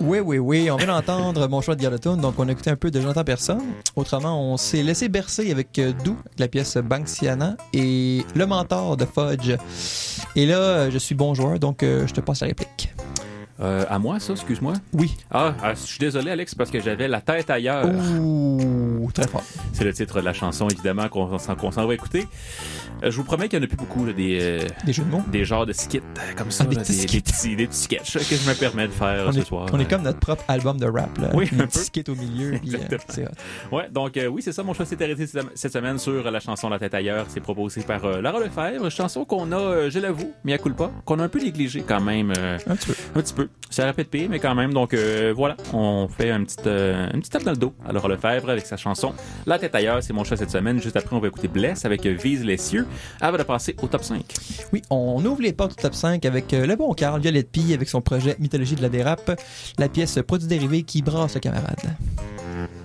Oui. On vient d'entendre mon choix de Garde-Tune, donc on a écouté un peu de J'entends personne. Autrement, on s'est laissé bercer avec Doux, la pièce Banksiana, et Le Mentor de Fudge. Et là, je suis bon joueur, donc je te passe la réplique. À moi, ça, excuse-moi? Oui. Je suis désolé, Alex, parce que j'avais la tête ailleurs. Ouh, très fort. C'est le titre de la chanson, évidemment, qu'on s'en va écouter. Je vous promets qu'il n'y en a plus beaucoup, là, des jeux de mots? Des genres de skits comme ça. Des là, petits des petits sketchs que je me permets de faire ce soir. On est comme notre propre album de rap, là. Oui, un petit skit au milieu. Puis, c'est hot. Ouais, donc oui, c'est ça, mon choix s'est arrêté cette semaine sur la chanson La tête ailleurs. C'est proposé par Lara Lefebvre, chanson qu'on a, je l'avoue, mea culpa, qu'on a un peu négligé quand même. Un petit peu. Ça répète pire, mais quand même. Donc voilà, on fait un petit tape dans le dos à Lara Lefebvre avec sa chanson La tête ailleurs. C'est mon choix cette semaine. Juste après, on va écouter Bless avec Vise les cieux avant de passer au top 5. Oui, on ouvre les portes du top 5 avec le bon Carl Violette Pie avec son projet Mythologie de la dérape, la pièce Produits dérivés qui brasse le camarade.